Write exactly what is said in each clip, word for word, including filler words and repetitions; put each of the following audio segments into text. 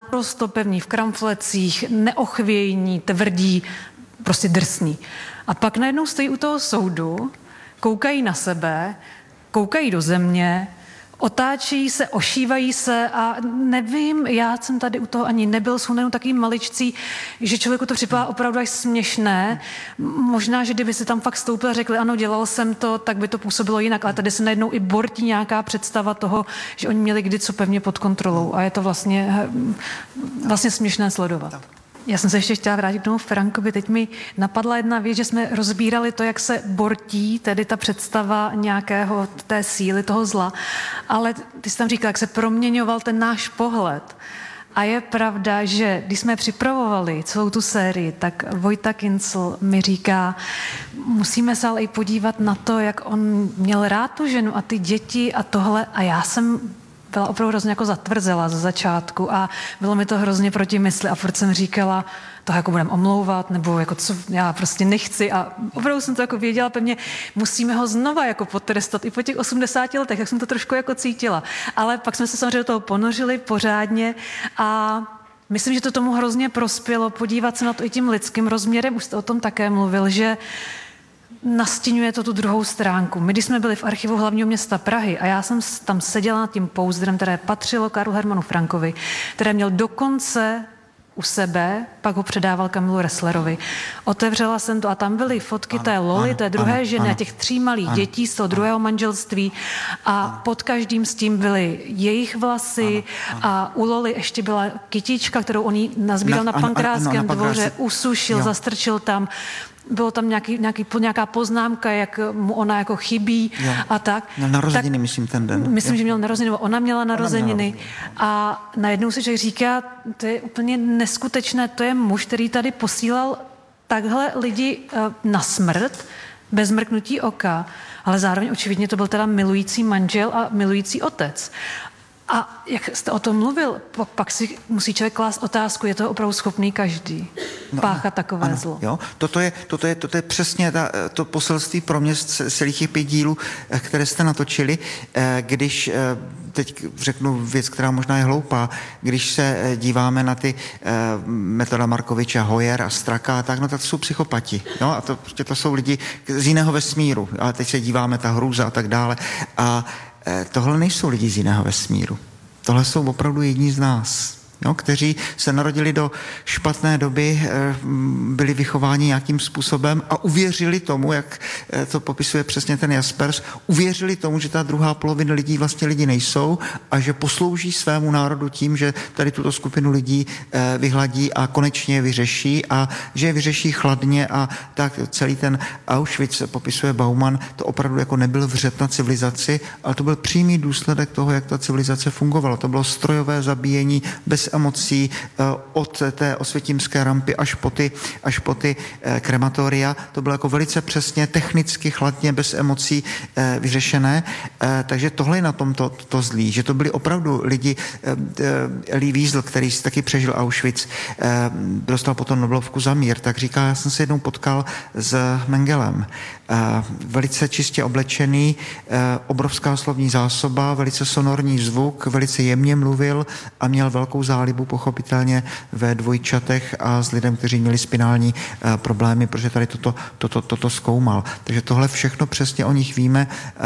Prosto pevní v kramflecích, neochvějní, tvrdí, prostě drsní. A pak najednou stojí u toho soudu, koukají na sebe, koukají do země, otáčí se, ošívají se a nevím, já jsem tady u toho ani nebyl, jsou najednou takový maličcí, že člověku to připadá opravdu až směšné. Možná, že kdyby si tam fakt stoupil a řekli, ano, dělal jsem to, tak by to působilo jinak, ale tady se najednou i bortí nějaká představa toho, že oni měli kdy co pevně pod kontrolou a je to vlastně, vlastně směšné sledovat. Já jsem se ještě chtěla vrátit k tomu Frankovi. Teď mi napadla jedna věc, že jsme rozbírali to, jak se bortí, tedy ta představa nějakého té síly, toho zla. Ale ty jsi tam říkal, jak se proměňoval ten náš pohled. A je pravda, že když jsme připravovali celou tu sérii, tak Vojta Kincl mi říká, musíme se ale i podívat na to, jak on měl rád tu ženu a ty děti a tohle. A já jsem byla opravdu hrozně jako zatvrzela ze začátku a bylo mi to hrozně proti mysli a furt jsem říkala, to jako budem omlouvat, nebo jako co, já prostě nechci a opravdu jsem to jako věděla pevně, musíme ho znova jako potrestat i po těch osmdesáti letech, jak jsem to trošku jako cítila. Ale pak jsme se samozřejmě do toho ponořili pořádně a myslím, že to tomu hrozně prospělo podívat se na to i tím lidským rozměrem, už jste o tom také mluvil, že nastěňuje to tu druhou stránku. My, když jsme byli v archivu hlavního města Prahy a já jsem tam seděla nad tím pouzdrem, které patřilo Karlu Hermanu Frankovi, které měl dokonce u sebe, pak ho předával Kamilu Resslerovi. Otevřela jsem to a tam byly fotky ano, té Loli, ano, té druhé ano, ženy ano, a těch tří malých ano, dětí z toho ano, druhého manželství a ano, pod každým s tím byly jejich vlasy ano, ano. A u Loli ještě byla kytička, kterou on jí nazbíral na, na Pankráckém no, dvoře, usušil, jo. Zastrčil tam. Bylo tam nějaký, nějaký, nějaká poznámka, jak mu ona jako chybí jo. A tak. Měl narozeniny, tak, myslím, ten den. Myslím, jo. že měl narozeniny, ona měla narozeniny. Ona měla. A najednou si člověk říká, to je úplně neskutečné, to je muž, který tady posílal takhle lidi uh, na smrt, bez mrknutí oka, ale zároveň očividně to byl teda milující manžel a milující otec. A jak jste o tom mluvil, pak si musí člověk klást otázku, je to opravdu schopný každý no, páchat takové ano, zlo. Jo? Toto, je, toto, je, toto je přesně ta, to poselství pro mě z celých těch pět dílů, které jste natočili, když, teď řeknu věc, která možná je hloupá, když se díváme na ty Metoda Markoviča, Hoyer a Straka a tak, no tak to jsou psychopati. Jo? A to, prostě to jsou lidi z jiného vesmíru. A teď se díváme, ta hrůza a tak dále. A tohle nejsou lidi z jiného vesmíru. Tohle jsou opravdu jedni z nás, jo, kteří se narodili do špatné doby, byli vychováni nějakým způsobem a uvěřili tomu, jak to popisuje přesně ten Jaspers, uvěřili tomu, že ta druhá polovina lidí vlastně lidi nejsou a že poslouží svému národu tím, že tady tuto skupinu lidí vyhladí a konečně je vyřeší a že je vyřeší chladně a tak celý ten Auschwitz, popisuje Bauman, to opravdu jako nebyl vřet na civilizaci, ale to byl přímý důsledek toho, jak ta civilizace fungovala. To bylo strojové zabíjení bez emocí od té osvětímské rampy až po ty, až po ty krematoria. To bylo jako velice přesně, technicky, chladně, bez emocí vyřešené. Takže tohle je na tom to, to zlý, že to byli opravdu lidi. Elie Wiesel, který si taky přežil Auschwitz, dostal potom Nobelovku za mír, tak říká, já jsem se jednou potkal s Mengelem. Velice čistě oblečený, obrovská slovní zásoba, velice sonorní zvuk, velice jemně mluvil a měl velkou zálibu pochopitelně ve dvojčatech a s lidem, kteří měli spinální problémy, protože tady toto, toto, toto zkoumal. Takže tohle všechno přesně o nich víme.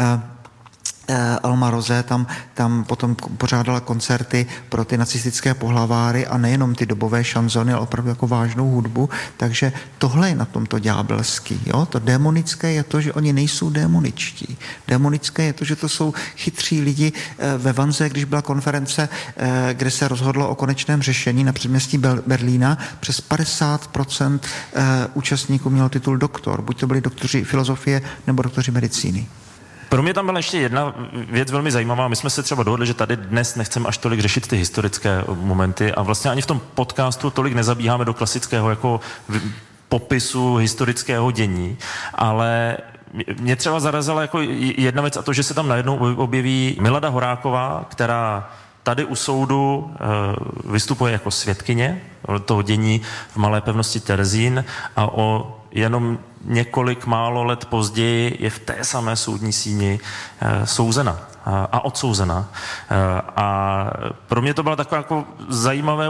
Alma Rose tam, tam potom pořádala koncerty pro ty nacistické pohlaváry a nejenom ty dobové šanzony, ale opravdu jako vážnou hudbu. Takže tohle je na tomto ďábelský. Jo? To démonické je to, že oni nejsou démoničtí. Démonické je to, že to jsou chytří lidi. Ve Vanze, když byla konference, kde se rozhodlo o konečném řešení na předměstí Berlína, přes padesát procent účastníků mělo titul doktor. Buď to byli doktoři filozofie nebo doktoři medicíny. Pro mě tam byla ještě jedna věc velmi zajímavá. My jsme se třeba dohodli, že tady dnes nechceme až tolik řešit ty historické momenty a vlastně ani v tom podcastu tolik nezabíháme do klasického jako popisu historického dění, ale mě třeba zarazila jako jedna věc a to, že se tam najednou objeví Milada Horáková, která tady u soudu vystupuje jako svědkyně toho dění v Malé pevnosti Terezín a o jenom několik málo let později je v té samé soudní síni e, souzena a, a odsouzena. E, a pro mě to bylo takové jako zajímavé